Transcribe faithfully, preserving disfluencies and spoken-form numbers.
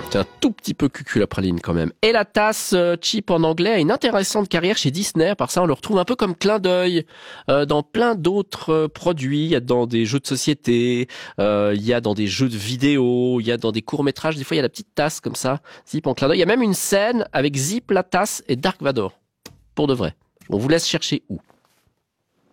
C'est un tout petit peu cucul la praline quand même. Et la tasse euh, Chip en anglais a une intéressante carrière chez Disney. Par ça, on le retrouve un peu comme clin d'œil euh, dans plein d'autres euh, produits. Il y a dans des jeux de société, euh, il y a dans des jeux de vidéo, il y a dans des courts-métrages. Des fois, il y a la petite tasse comme ça, Zip en clin d'œil. Il y a même une scène avec Zip, la tasse et Dark Vador. Pour de vrai. On vous laisse chercher où.